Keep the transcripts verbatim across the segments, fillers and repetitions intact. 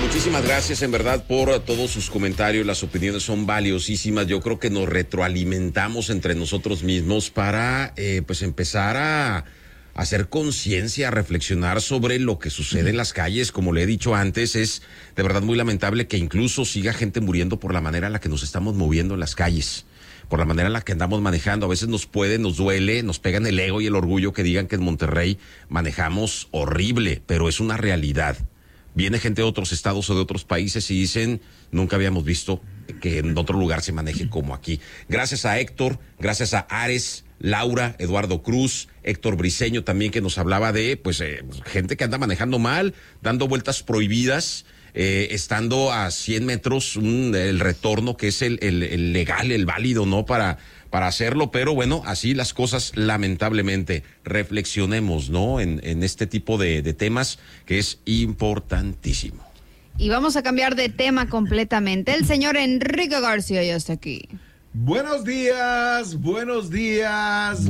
muchísimas gracias en verdad por todos sus comentarios. Las opiniones son valiosísimas. Yo creo que nos retroalimentamos entre nosotros mismos para eh, pues empezar a hacer conciencia, a reflexionar sobre lo que sucede en las calles. Como le he dicho antes, es de verdad muy lamentable que incluso siga gente muriendo por la manera en la que nos estamos moviendo en las calles, por la manera en la que andamos manejando. A veces nos puede, nos duele, nos pegan el ego y el orgullo que digan que en Monterrey manejamos horrible, pero es una realidad. Viene gente de otros estados o de otros países y dicen, nunca habíamos visto que en otro lugar se maneje como aquí. Gracias a Héctor, gracias a Ares, Laura, Eduardo Cruz, Héctor Briceño también, que nos hablaba de pues eh, gente que anda manejando mal, dando vueltas prohibidas, eh, estando a cien metros un, el retorno que es el, el, el legal, el válido, ¿no? Para... para hacerlo, pero bueno, así las cosas, lamentablemente. Reflexionemos, ¿no? En, en este tipo de, de temas que es importantísimo. Y vamos a cambiar de tema completamente. El señor Enrique García ya está aquí. Buenos días, buenos días,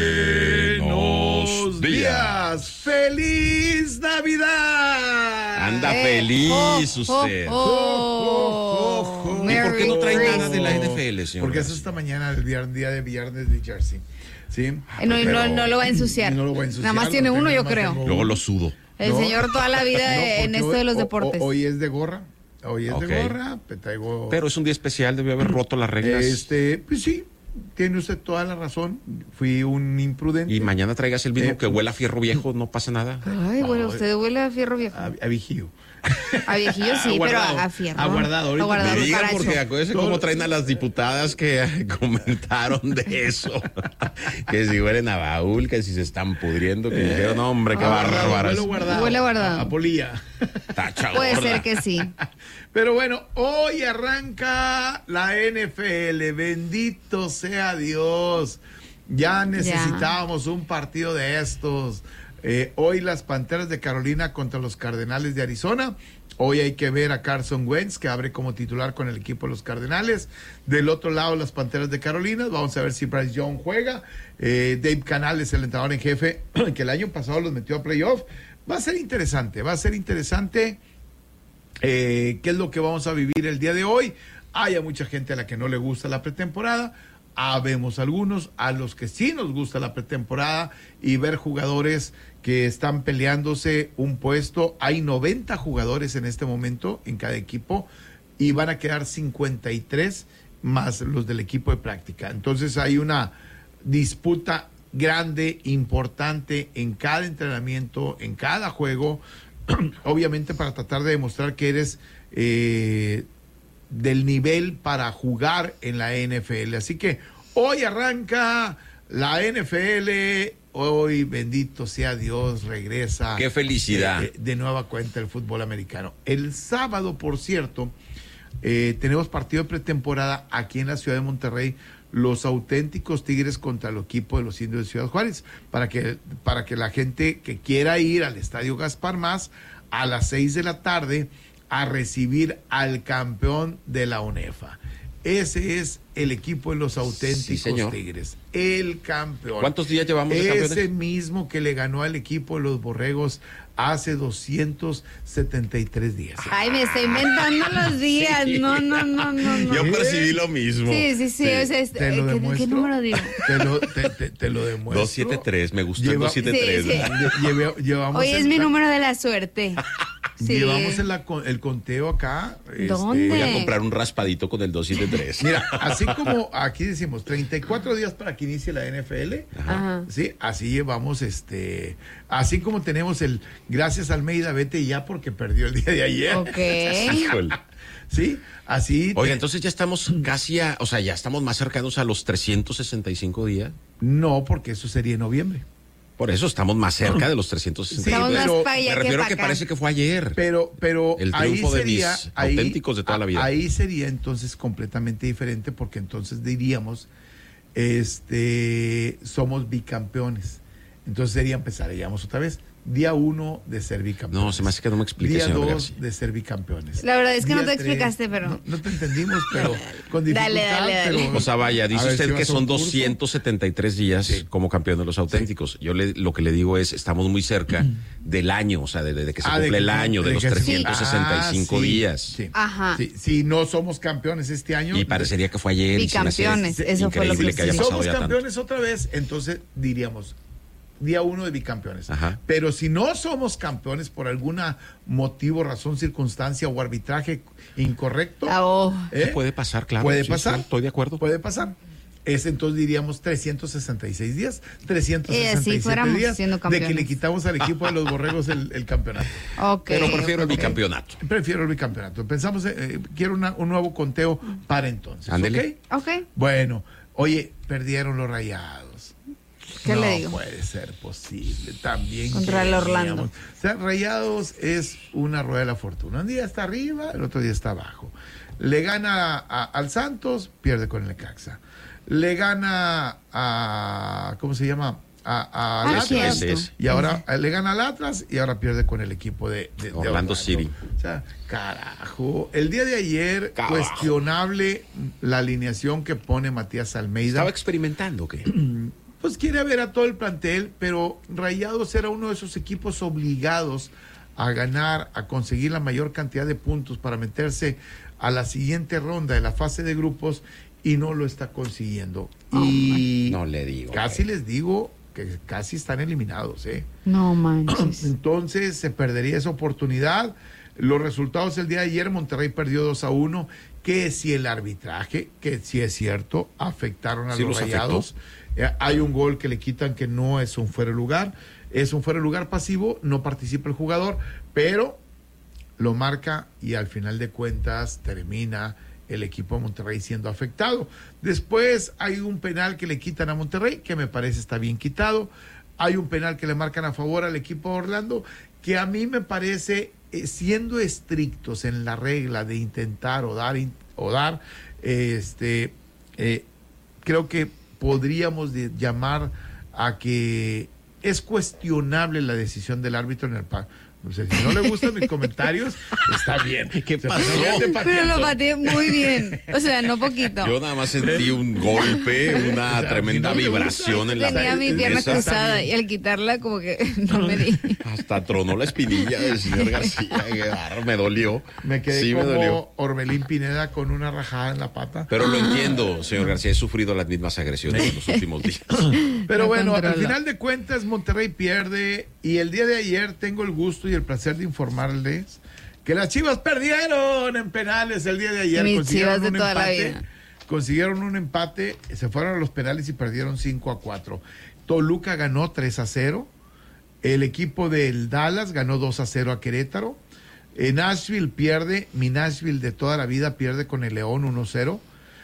buenos buenos días. días. ¡Feliz Navidad! Anda Eh, feliz oh, usted. Oh, oh, oh, oh, ¿Y por qué no trae Merry nada de la N Christmas. F L, señor? Porque es esta mañana, el viernes, día de viernes de Jersey. ¿Sí? Eh, no, Pero- no, no lo va a ensuciar. No lo voy a ensuciar. Nada más tiene no uno, tengo- yo nada más creo. tengo Luego uno. lo sudo. El No. señor toda la vida No, en porque esto hoy- de los o- deportes. o- Hoy es de gorra. Hoy es Ok. de gorra. Te traigo. Pero es un día especial, debió haber roto las reglas. Este, pues sí, tiene usted toda la razón. Fui un imprudente. Y mañana traigas el mismo Eh, que huela a fierro viejo, no pasa nada. Ay, bueno, usted huele a fierro viejo. A, a vigío. A viejillo sí, pero Aguardado, a, a fierro. aguardado, ahorita A guardado, Me digan, caracho. porque acuérdense cómo traen a las diputadas que comentaron de eso. Que si huelen a baúl, que si se están pudriendo, que dijeron, no, hombre, qué Aguardado, bárbaras. huele guardado. Huele guardado. A, a polilla. Tacha Puede gorda. ser que sí. Pero bueno, hoy arranca la N F L. Bendito sea Dios. Ya necesitábamos un partido de estos. Eh, hoy las Panteras de Carolina contra los Cardenales de Arizona. Hoy hay que ver a Carson Wentz, que abre como titular con el equipo de los Cardenales. Del otro lado, las Panteras de Carolina. Vamos a ver si Bryce Young juega. Eh, Dave Canales, el entrenador en jefe, que el año pasado los metió a playoff. Va a ser interesante, va a ser interesante. Eh, ¿Qué es lo que vamos a vivir el día de hoy? Hay a mucha gente a la que no le gusta la pretemporada. Habemos algunos a los que sí nos gusta la pretemporada y ver jugadores que están peleándose un puesto. Hay noventa jugadores en este momento en cada equipo y van a quedar cincuenta y tres más los del equipo de práctica. Entonces hay una disputa grande, importante en cada entrenamiento, en cada juego, obviamente para tratar de demostrar que eres eh, del nivel para jugar en la N F L. Así que hoy arranca la N F L, hoy bendito sea Dios, regresa. ¡Qué felicidad! eh, de nueva cuenta el fútbol americano. El sábado, por cierto, eh, tenemos partido de pretemporada aquí en la ciudad de Monterrey, los auténticos Tigres contra el equipo de los Indios de Ciudad Juárez, para que, para que la gente que quiera ir al Estadio Gaspar Más a las seis de la tarde a recibir al campeón de la UNEFA. Ese es el equipo de los auténticos Sí, señor. Tigres, el campeón. ¿Cuántos días llevamos de Ese campeones? mismo que le ganó al equipo de los Borregos hace doscientos setenta y tres días. Ay, me está inventando los días. Sí. No, no, no, no, no. Yo percibí lo mismo. Sí, sí, sí. O sea, es- ¿Te lo ¿qué, demuestro? ¿Qué número digo? Te lo, te, te- te lo demuestro. dos siete tres, me gustó el Lleva- dos siete tres. Sí, sí. Lle- lleve- llevamos Hoy es el- mi número de la suerte. Sí. Llevamos el, la- el conteo acá. este, ¿Dónde? Voy a comprar un raspadito con el dos siete tres. Mira, así como aquí decimos treinta y cuatro días para que inicie la N F L, Ajá. sí, así llevamos este, así como tenemos el gracias Almeida, vete ya porque perdió el día de ayer. Ok. Híjole. Sí, así. Oiga, te- entonces ya estamos casi a, o sea, ya estamos más cercanos a los trescientos sesenta y cinco días. No, porque eso sería en noviembre. Por eso estamos más cerca de los trescientos sesenta y cinco. Sí, Estamos pero- más para allá Me que refiero a para que acá. parece que fue ayer. Pero, pero El ahí triunfo de sería, mis ahí- auténticos de toda la vida. Ahí sería entonces completamente diferente porque entonces diríamos, este, somos bicampeones. Entonces sería empezaríamos otra vez Día uno de ser bicampeones. No, se me hace que no me explique, Día señor dos García. de ser bicampeones. La verdad es que Día no te tres, explicaste, pero... No, no te entendimos, pero con dificultad. Dale, dale, dale. pero- O sea, vaya, dice A ver usted si que vas a un son curso. doscientos setenta y tres días Sí. como campeón de los auténticos. Yo le, lo que le digo es, estamos muy cerca del año, o sea, de, de que se Ah, de cumple que- el año, de, de los que se- trescientos sesenta y cinco Ah, sí, días. sí. Ajá. Sí, si no somos campeones este año. Y parecería que fue ayer. y se me hace Bicampeones, eso fue lo increíble que que haya sí. pasado somos ya tanto. campeones otra vez, entonces diríamos día uno de bicampeones. Ajá. Pero si no somos campeones por alguna motivo, razón, circunstancia o arbitraje incorrecto, Ah, oh. ¿eh? Puede pasar, claro. Puede sí, pasar. sí, estoy de acuerdo. Puede pasar. Es entonces diríamos trescientos sesenta y seis días, trescientos Y sesenta y así siete fuéramos días siendo de que campeones. le quitamos al equipo de los borregos el, el campeonato. Ok. Pero prefiero el ok. bicampeonato. Prefiero el bicampeonato. Pensamos, eh, quiero una- un nuevo conteo para entonces. Ándele. ¿Ok? Ok. Bueno, oye, perdieron los Rayados. ¿Qué no le digo? puede ser posible. También Contra el queríamos. Orlando. O sea, Rayados es una rueda de la fortuna. Un día está arriba, el otro día está abajo. Le gana a- al Santos, pierde con el Necaxa. Le gana a, ¿cómo se llama? A, a Ah, al cierto. Atlas. Ese es. Y ahora eh, le gana al Atlas y ahora pierde con el equipo de, de- de Orlando City. O sea, carajo. El día de ayer, Carajo. cuestionable la alineación que pone Matías Almeida. ¿Estaba experimentando o qué? Pues quiere ver a todo el plantel, pero Rayados era uno de esos equipos obligados a ganar, a conseguir la mayor cantidad de puntos para meterse a la siguiente ronda de la fase de grupos y no lo está consiguiendo. y No le digo. casi güey. les digo que casi están eliminados, ¿eh? No manches. Entonces se perdería esa oportunidad. Los resultados el día de ayer, Monterrey perdió dos a uno, que si el arbitraje, que si es cierto, afectaron a Sí los los Rayados. Eh, hay un gol que le quitan que no es un fuera de lugar, es un fuera de lugar pasivo, no participa el jugador, pero lo marca y al final de cuentas termina el equipo de Monterrey siendo afectado. Después hay un penal que le quitan a Monterrey, que me parece está bien quitado. Hay un penal que le marcan a favor al equipo de Orlando, que a mí me parece, eh, siendo estrictos en la regla de intentar o dar, in- o dar este, eh, creo que podríamos de- llamar a que es cuestionable la decisión del árbitro en el pa. O sea, si no le gustan mis comentarios, está bien. ¿Qué O sea, pasó? pero ya te pateé. Pero lo pateé muy bien. O sea, no poquito. Yo nada más sentí un golpe, una O sea, tremenda si no le vibración gusta, en la Tenía mi pierna esa- cruzada y al quitarla como que no me di. Hasta tronó la espinilla del señor García. Qué bárbaro, me dolió. Me quedé sí, me como dolió. Orbelín Pineda con una rajada en la pata. Pero lo entiendo, señor García. He sufrido las mismas agresiones en los últimos días. Pero No bueno, al controlo. final de cuentas Monterrey pierde y el día de ayer tengo el gusto y el placer de informarles que las Chivas perdieron en penales el día de ayer. Mis consiguieron Chivas de un toda la empate, vida. consiguieron un empate, se fueron a los penales y perdieron cinco a cuatro. Toluca ganó tres a cero. El equipo del Dallas ganó dos a cero a Querétaro. En Nashville pierde, mi Nashville de toda la vida pierde con el León uno a cero.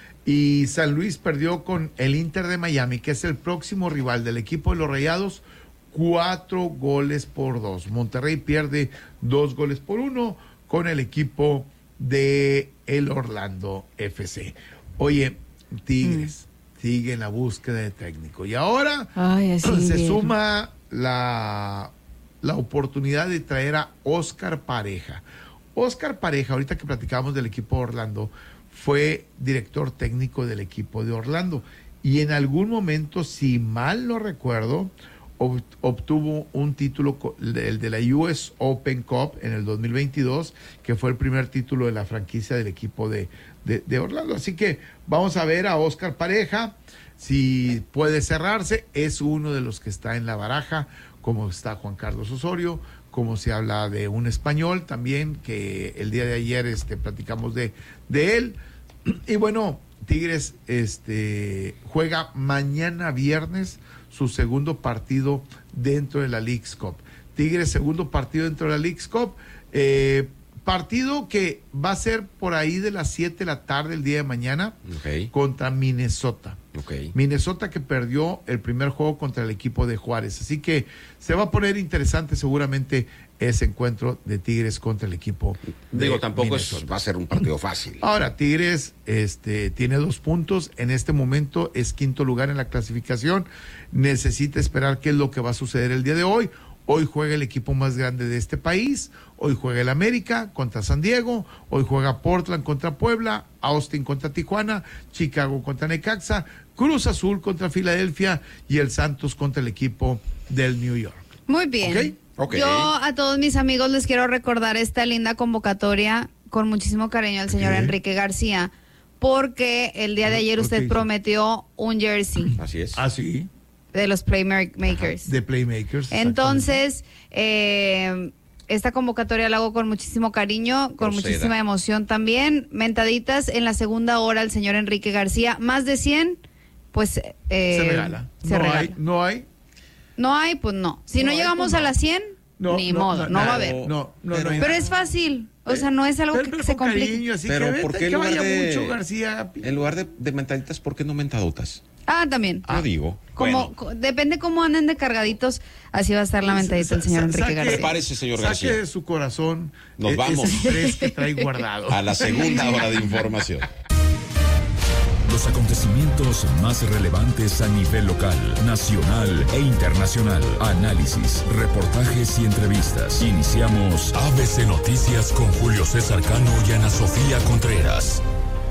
Y San Luis perdió con el Inter de Miami, que es el próximo rival del equipo de los Rayados, cuatro goles por dos. Monterrey pierde dos goles por uno con el equipo de el Orlando F C. Oye, Tigres sigue en la búsqueda de técnico. Y ahora Ay, así se bien. suma la, la oportunidad de traer a Oscar Pareja. Oscar Pareja, ahorita que platicábamos del equipo de Orlando, fue director técnico del equipo de Orlando. Y en algún momento, si mal no recuerdo, ob- obtuvo un título, co- el de la U S Open Cup en el dos mil veintidós, que fue el primer título de la franquicia del equipo de, de, de Orlando. Así que vamos a ver a Oscar Pareja, si puede cerrarse. Es uno de los que está en la baraja, como está Juan Carlos Osorio, como se habla de un español también, que el día de ayer este, platicamos de, de él. Y bueno, Tigres este, juega mañana viernes su segundo partido dentro de la Leagues Cup. Tigres, segundo partido dentro de la Leagues Cup. Eh, partido que va a ser por ahí de las siete de la tarde el día de mañana Ok, contra Minnesota. ok. Minnesota que perdió el primer juego contra el equipo de Juárez. Así que se va a poner interesante seguramente ese encuentro de Tigres contra el equipo de Digo, tampoco es- Minnesota. va a ser un partido fácil. Ahora, Tigres este, tiene dos puntos. En este momento es quinto lugar en la clasificación. Necesita esperar qué es lo que va a suceder el día de hoy. Hoy juega el equipo más grande de este país, hoy juega el América contra San Diego, hoy juega Portland contra Puebla, Austin contra Tijuana, Chicago contra Necaxa, Cruz Azul contra Filadelfia y el Santos contra el equipo del New York. Muy bien. ¿Okay? Okay. Yo a todos mis amigos les quiero recordar esta linda convocatoria con muchísimo cariño al señor Okay. Enrique García, porque el día de ayer usted Okay. prometió un jersey Así es. Ah, sí. de los Playmakers. De Playmakers. Entonces, eh, esta convocatoria la hago con muchísimo cariño, con Proceda. muchísima emoción también. Mentaditas en la segunda hora al señor Enrique García. Más de cien, pues eh, se regala. Se no regala. hay, no hay. No hay, pues no. Si no, No hay, llegamos pues no. a las cien, No, ni no, modo, no, no, va a nada. haber. No, no, Pero- no hay Pero nada. es fácil. O sea, no es algo Pero- que pero se con complique. cariño, así Pero que, ¿por vete, qué en que lugar vaya de- mucho García. En lugar de, de mentaditas, ¿por qué no mentadotas? Ah, también. Yo digo. Como, Bueno, co- depende cómo anden de cargaditos, así va a estar la mentadita del señor Sa- Enrique saque- García. Prepárese, señor Saque García. de su corazón Nos e- vamos. ese estrés que trae guardado. a la segunda hora de información. Los acontecimientos más relevantes a nivel local, nacional e internacional. Análisis, reportajes y entrevistas. Iniciamos A B C Noticias con Julio César Cano y Ana Sofía Contreras.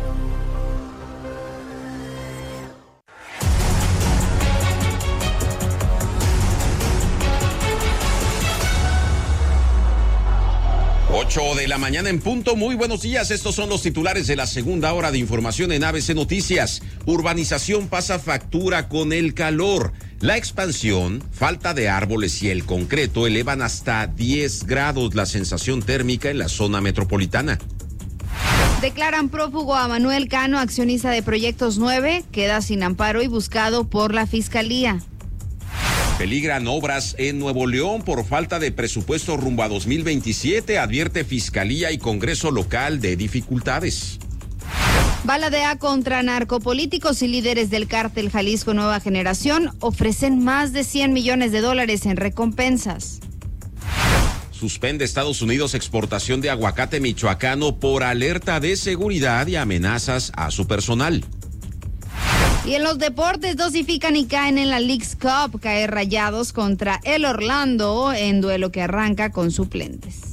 Ocho de la mañana en punto. Muy buenos días. Estos son los titulares de la segunda hora de información en A B C Noticias. Urbanización pasa factura con el calor. La expansión, falta de árboles y el concreto elevan hasta diez grados la sensación térmica en la zona metropolitana. Declaran prófugo a Manuel Cano, accionista de Proyectos nueve, queda sin amparo y buscado por la Fiscalía. Peligran obras en Nuevo León por falta de presupuesto rumbo a dos mil veintisiete, advierte Fiscalía y Congreso local de dificultades. Baladea contra narcopolíticos y líderes del cártel Jalisco Nueva Generación ofrecen más de cien millones de dólares en recompensas. Suspende Estados Unidos exportación de aguacate michoacano por alerta de seguridad y amenazas a su personal. Y en los deportes dosifican y caen en la Leagues Cup, cae Rayados contra el Orlando en duelo que arranca con suplentes.